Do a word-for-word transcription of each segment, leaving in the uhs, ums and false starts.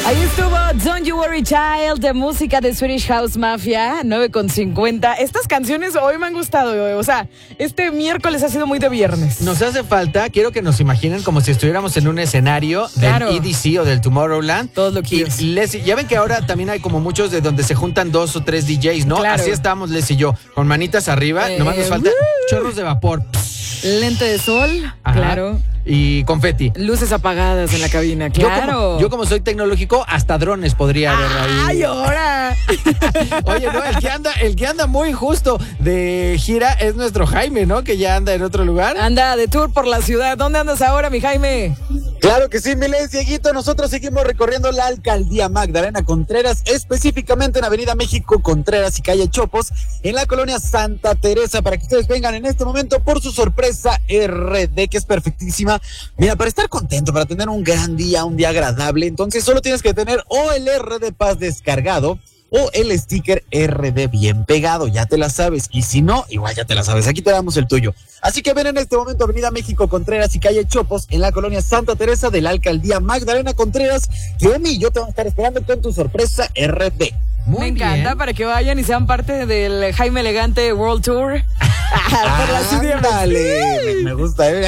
Ahí estuvo Don't You Worry Child, de música de Swedish House Mafia, nueve con cincuenta. Estas canciones hoy me han gustado, o sea, este miércoles ha sido muy de viernes. Nos hace falta, quiero que nos imaginen como si estuviéramos en un escenario Claro. del E D C o del Tomorrowland. Todos lo quieren. Y Leslie, ya ven que ahora también hay como muchos de donde se juntan dos o tres D Js, ¿no? Claro. Así estamos Leslie y yo, con manitas arriba, Eh, nomás nos falta uh. chorros de vapor. Lente de sol, Ajá. claro. Y confeti. Luces apagadas en la cabina, Yo claro. como, yo como soy tecnológico, hasta drones podría haber ahí. ¡Ay, ahora! Oye, no, el que anda, el que anda muy justo de gira es nuestro Jaime, ¿no? Que ya anda en otro lugar. Anda de tour por la ciudad. ¿Dónde andas ahora, mi Jaime? Claro que sí, Miles, Dieguito. Nosotros seguimos recorriendo la alcaldía Magdalena Contreras, específicamente en Avenida México Contreras y calle Chopos, en la colonia Santa Teresa, para que ustedes vengan en este momento por su sorpresa R D, que es perfectísima. Mira, para estar contento, para tener un gran día, un día agradable, entonces solo tienes que tener o el R D Paz descargado o el sticker R D bien pegado, ya te la sabes. Y si no, igual ya te la sabes, aquí te damos el tuyo. Así que ven en este momento Avenida México Contreras y calle Chopos, en la colonia Santa Teresa de la alcaldía Magdalena Contreras, que Omi y yo te vamos a estar esperando con tu sorpresa R D. Muy Me encanta, bien. para que vayan y sean parte del Jaime Elegante World Tour. Por la C D M. Ándale, me, me gusta, ¿eh?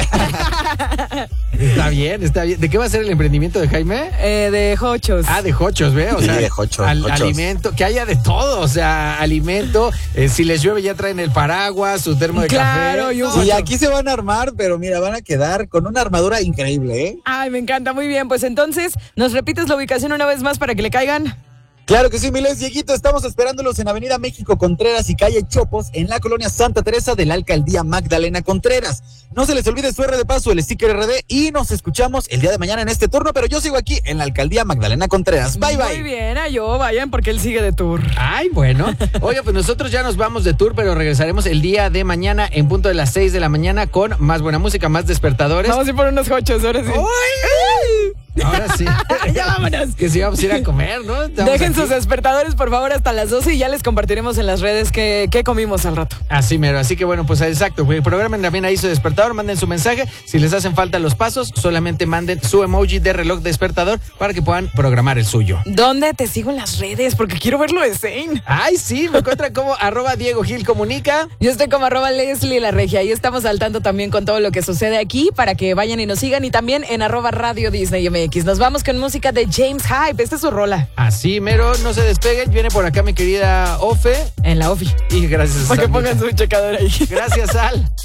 Está bien, está bien. ¿De qué va a ser el emprendimiento de Jaime? Eh, de Hochos. Ah, de hochos, ¿ve? O Sí, sea, de hochos, al- hochos. alimento, que haya de todo, o sea, alimento. Eh, si les llueve ya traen el paraguas, su termo de Claro, café. y un No, Y aquí se van a armar, pero mira, van a quedar con una armadura increíble, ¿eh? Ay, me encanta, muy bien. Pues entonces, ¿nos repites la ubicación una vez más para que le caigan? Claro que sí, Miles, Dieguito, estamos esperándolos en Avenida México Contreras y calle Chopos, en la colonia Santa Teresa de la alcaldía Magdalena Contreras. No se les olvide su R de paso, el sticker R D, y nos escuchamos el día de mañana en este turno, pero yo sigo aquí en la alcaldía Magdalena Contreras. Bye, bye. Muy bien, a yo, vayan porque él sigue de tour. Ay, bueno. Oye, pues nosotros ya nos vamos de tour, pero regresaremos el día de mañana en punto de las seis de la mañana con más buena música, más despertadores. Vamos a ir por unos Hochos, ahora sí. Ahora sí. Ya vámonos. Que sí vamos a ir a comer, ¿no? Estamos Dejen aquí. sus despertadores, por favor, hasta las doce y ya les compartiremos en las redes qué, qué comimos al rato. Así mero, así que bueno, pues exacto, güey, programen también ahí su despertador, manden su mensaje, si les hacen falta los pasos, solamente manden su emoji de reloj despertador para que puedan programar el suyo. ¿Dónde te sigo en las redes? Porque quiero verlo de Zane. Ay, sí, me encuentran como arroba Diego Gil Comunica. Yo estoy como arroba Leslie La Regia y estamos al tanto también con todo lo que sucede aquí para que vayan y nos sigan y también en arroba Radio Disney M X. Nos vamos con música de James Hype, esta es su rola. Así mero, no se despeguen, viene por acá mi querida Ofe En la ofi. y gracias Para que Sandita. pongan su checador ahí. Gracias Al.